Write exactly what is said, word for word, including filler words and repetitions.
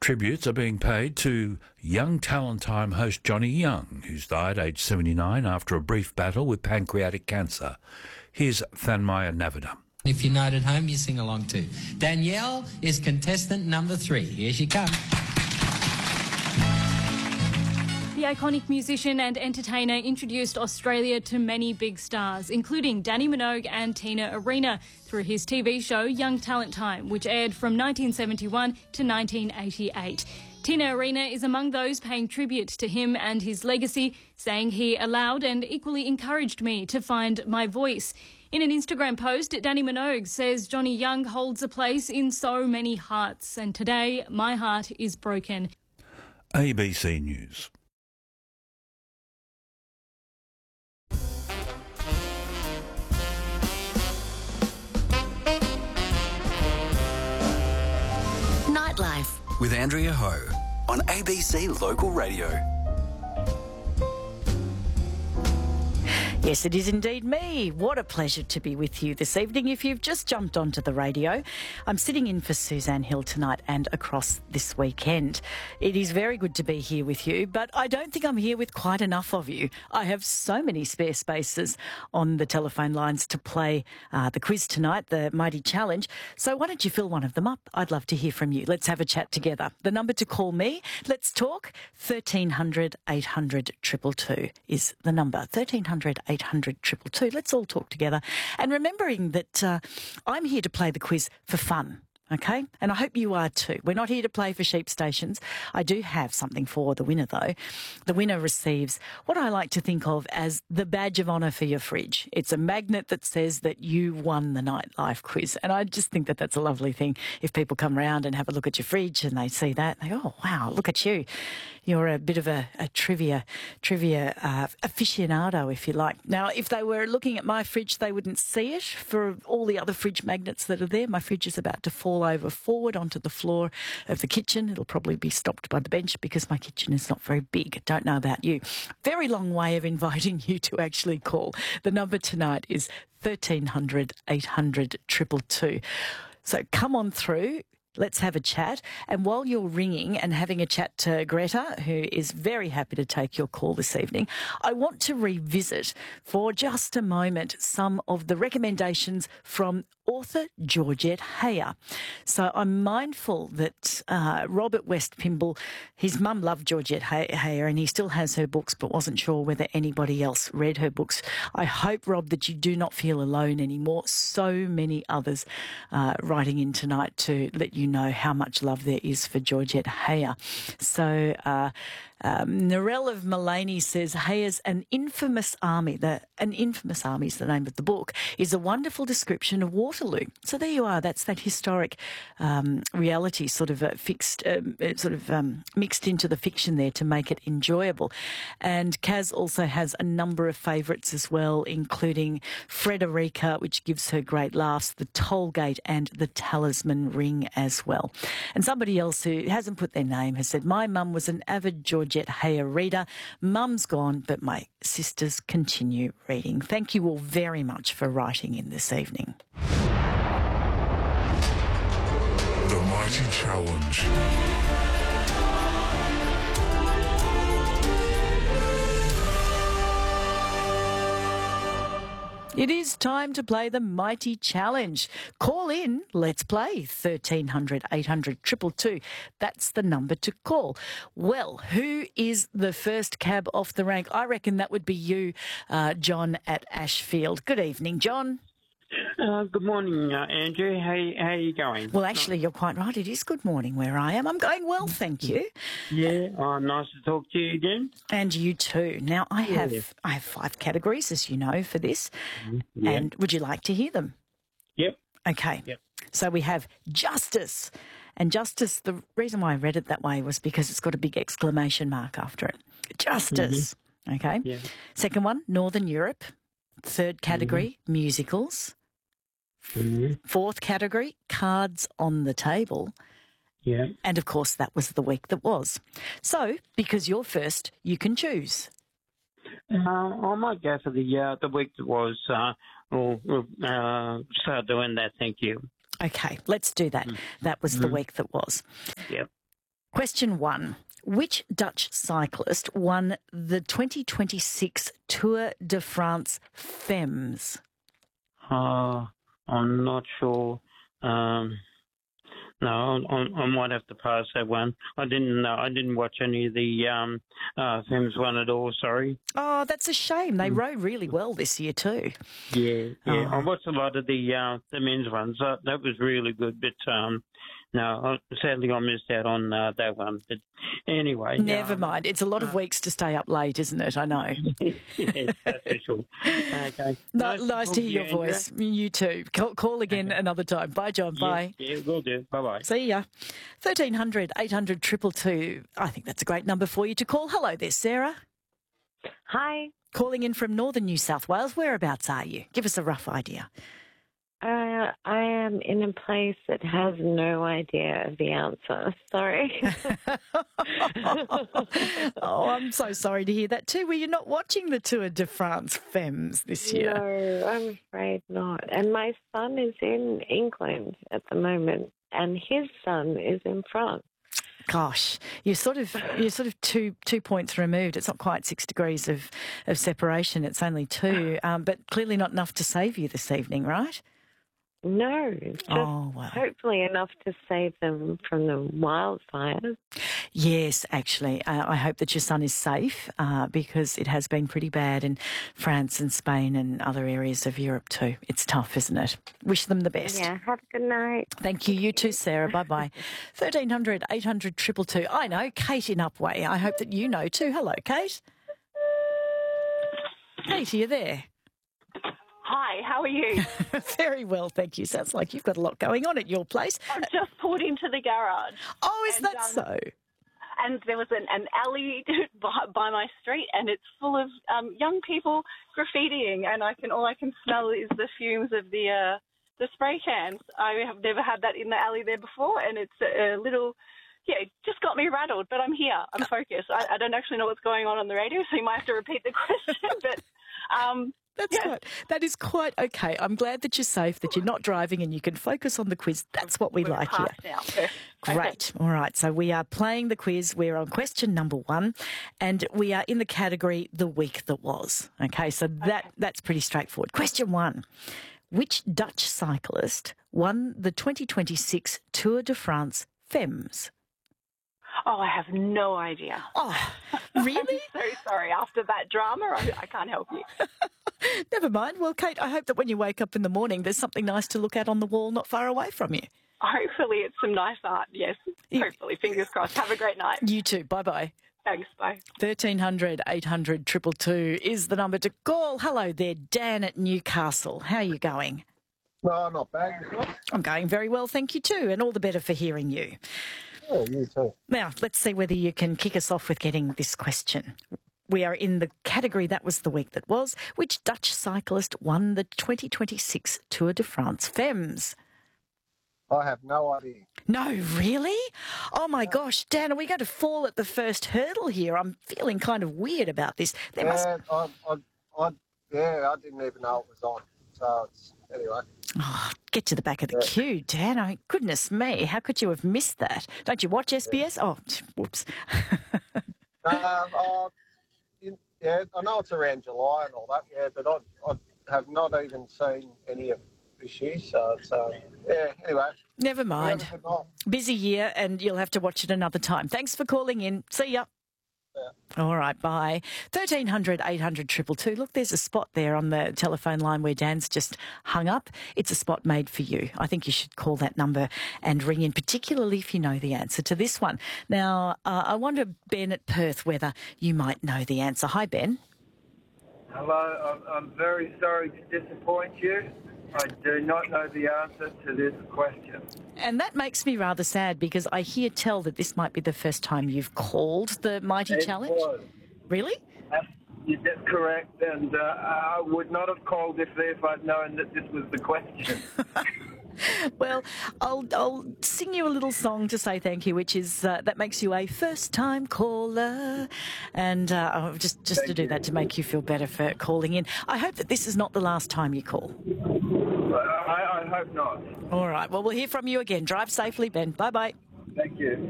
Tributes are being paid to Young Talent Time host Johnny Young, who's died aged seventy-nine after a brief battle with pancreatic cancer. Here's Thanmaya Navida. If you're not at home, you sing along too. Danielle is contestant number three. Here she comes. The iconic musician and entertainer introduced Australia to many big stars, including Danny Minogue and Tina Arena, through his T V show Young Talent Time, which aired from nineteen seventy-one to nineteen eighty-eight. Tina Arena is among those paying tribute to him and his legacy, saying he allowed and equally encouraged me to find my voice. In an Instagram post, Danny Minogue says Johnny Young holds a place in so many hearts, and today my heart is broken. A B C News. Nightlife with Andrea Ho on A B C Local Radio. Yes, it is indeed me. What a pleasure to be with you this evening. If you've just jumped onto the radio, I'm sitting in for Suzanne Hill tonight and across this weekend. It is very good to be here with you, but I don't think I'm here with quite enough of you. I have so many spare spaces on the telephone lines to play uh, the quiz tonight, the Mighty Challenge. So why don't you fill one of them up? I'd love to hear from you. Let's have a chat together. The number to call me, let's talk, thirteen hundred eight hundred two two two is the number. thirteen hundred eight hundred two two two. Let's all talk together. And remembering that uh, I'm here to play the quiz for fun. Okay? And I hope you are too. We're not here to play for sheep stations. I do have something for the winner, though. The winner receives what I like to think of as the badge of honour for your fridge. It's a magnet that says that you won the Nightlife quiz. And I just think that that's a lovely thing. If people come round and have a look at your fridge and they see that, they go, oh, wow, look at you. You're a bit of a, a trivia trivia uh, aficionado, if you like. Now, if they were looking at my fridge, they wouldn't see it. For all the other fridge magnets that are there, my fridge is about to fall over forward onto the floor of the kitchen. It'll probably be stopped by the bench because my kitchen is not very big. Don't know about you. Very long way of inviting you to actually call. The number tonight is thirteen hundred eight hundred two two two. So come on through. Let's have a chat. And while you're ringing and having a chat to Greta, who is very happy to take your call this evening, I want to revisit for just a moment some of the recommendations from author Georgette Heyer. So I'm mindful that uh, Robert West Pymble, his mum loved Georgette Heyer and he still has her books but wasn't sure whether anybody else read her books. I hope, Rob, that you do not feel alone anymore. So many others uh, writing in tonight to let you know how much love there is for Georgette Heyer. So uh, um, Narelle of Mullaney says Heyer's An Infamous Army, the, An Infamous Army is the name of the book, is a wonderful description of Waterloo. So there you are. That's that historic um, reality sort of uh, fixed, um, sort of um, mixed into the fiction there to make it enjoyable. And Kaz also has a number of favourites as well, including Frederica, which gives her great laughs, The Tollgate and The Talisman Ring as well. And somebody else who hasn't put their name has said, my mum was an avid Georgette Heyer reader. Mum's gone, but my sisters continue reading. Thank you all very much for writing in this evening. The Mighty Challenge. It is time to play the Mighty Challenge. Call in, let's play, thirteen hundred eight hundred two two two. That's the number to call. Well, who is the first cab off the rank? I reckon that would be you, uh, John at Ashfield. Good evening, John. Uh, good morning, uh, Andrew. How, how are you going? Well, actually, you're quite right. It is good morning where I am. I'm going well, thank you. Yeah, uh, nice to talk to you again. And you too. Now, I have Yeah. I have five categories, as you know, for this. Yeah. And would you like to hear them? Yep. Okay. Yep. So we have justice. And justice, the reason why I read it that way was because it's got a big exclamation mark after it. Justice. Mm-hmm. Okay. Yeah. Second one, Northern Europe. Third category, mm-hmm. musicals. Mm-hmm. Fourth category, cards on the table. Yeah. And, of course, that was the week that was. So, because you're first, you can choose. Uh, I might go for the uh, the week that was. Uh, we'll, we'll uh, start doing that, thank you. Okay, let's do that. That was Mm-hmm. the week that was. Yep. Question one. Which Dutch cyclist won the twenty twenty-six Tour de France Femmes? Uh, I'm not sure. Um, no, I, I might have to pass that one. I didn't know. I didn't watch any of the um, uh, Femmes one at all. Sorry. Oh, that's a shame. They rode really well this year too. Yeah, yeah. Oh. I watched a lot of the uh, the men's ones. That, that was really good. But um, no, sadly I missed out on uh, that one. But anyway, Never um, mind. It's a lot of weeks to stay up late, isn't it? I know. yes, that's for sure. Okay. No, nice to talk hear your you, Andrea. voice. You too. Call, call again another time. Bye, John. Bye. Yeah, yeah, will do. Bye bye. See ya. thirteen hundred, eight hundred, two two two. I think that's a great number for you to call. Hello there, Sarah. Hi. Calling in from northern New South Wales. Whereabouts are you? Give us a rough idea. Uh, I am in a place that has no idea of the answer. Sorry. Oh, I'm so sorry to hear that too. Were you not watching the Tour de France Femmes this year? No, I'm afraid not. And my son is in England at the moment, and his son is in France. Gosh, you're sort of you're sort of two two points removed. It's not quite six degrees of, of separation. It's only two, um, but clearly not enough to save you this evening, right? No, just Oh, wow. hopefully enough to save them from the wildfires. Yes, actually. Uh, I hope that your son is safe uh, because it has been pretty bad in France and Spain and other areas of Europe too. It's tough, isn't it? Wish them the best. Yeah, have a good night. Thank you. You too, Sarah. Bye-bye. thirteen hundred, eight hundred, two two two. I know, Kate in Upway. I hope that you know too. Hello, Kate. Kate, are you there? Hi, how are you? Very well, thank you. Sounds like you've got a lot going on at your place. I've just pulled into the garage. Oh, is and, that um, so? And there was an, an alley by, by my street, and it's full of um, young people graffitiing, and I can all I can smell is the fumes of the uh, the spray cans. I have never had that in the alley there before, and it's a, a little. Yeah, it just got me rattled, but I'm here. I'm focused. I, I don't actually know what's going on on the radio, so you might have to repeat the question, but. Um, That's yeah. quite, that is quite okay. I'm glad that you're safe, that you're not driving and you can focus on the quiz. That's what we We're like here. past now. Perfect. Great. All right. So we are playing the quiz. We're on question number one and we are in the category The Week That Was. Okay. So that, Okay. that's pretty straightforward. Question one. Which Dutch cyclist won the twenty twenty-six Tour de France Femmes? Oh, I have no idea. Oh, really? I'm so sorry. After that drama, I, I can't help you. Never mind. Well, Kate, I hope that when you wake up in the morning, there's something nice to look at on the wall not far away from you. Hopefully it's some nice art, yes. Yeah. Hopefully. Fingers crossed. Have a great night. You too. Bye-bye. Thanks. Bye. thirteen hundred, eight hundred, two two two is the number to call. Hello there, Dan at Newcastle. How are you going? No, not bad. I'm going very well, thank you too, and all the better for hearing you. Yeah, you too. Now, let's see whether you can kick us off with getting this question. We are in the category That Was the Week That Was. Which Dutch cyclist won the twenty twenty-six Tour de France Femmes? I have no idea. No, really? Oh my gosh, Dan, are we going to fall at the first hurdle here? I'm feeling kind of weird about this. There must... Yeah, I, I, I, yeah, I didn't even know it was on. So it's, anyway. Oh, get to the back of the queue, Dan. Oh, goodness me, how could you have missed that? Don't you watch S B S? Oh, whoops. um, I, yeah, I know it's around July and all that, yeah, but I, I have not even seen any of this year, so it's, um, yeah, anyway. Never mind. Have a good night. Busy year, and you'll have to watch it another time. Thanks for calling in. See ya. Yeah. All right, bye. thirteen hundred, eight hundred, two two two. Look, there's a spot there on the telephone line where Dan's just hung up. It's a spot made for you. I think you should call that number and ring in, particularly if you know the answer to this one. Now, uh, I wonder, Ben at Perth, whether you might know the answer. Hi, Ben. Hello, I'm, I'm very sorry to disappoint you. I do not know the answer to this question. And that makes me rather sad because I hear tell that this might be the first time you've called the Mighty It Challenge. was. Really? That's, that's correct, and uh, I would not have called if, if I'd known that this was the question. Well, I'll I'll sing you a little song to say thank you, which is uh, that makes you a first-time caller, and uh, oh, just just Thank to do you. that to make you feel better for calling in. I hope that this is not the last time you call. I, I hope not. All right. Well, we'll hear from you again. Drive safely, Ben. Bye bye. Thank you.